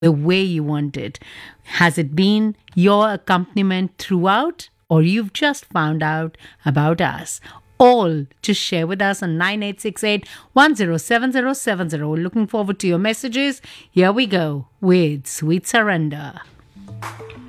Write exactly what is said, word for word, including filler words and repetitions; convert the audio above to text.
the way you want it? Has it been your accompaniment throughout, or you've just found out about us? All just share with us on nine eight six eight, one zero seven zero seven zero. Looking forward to your messages. Here we go with Sweet Surrender.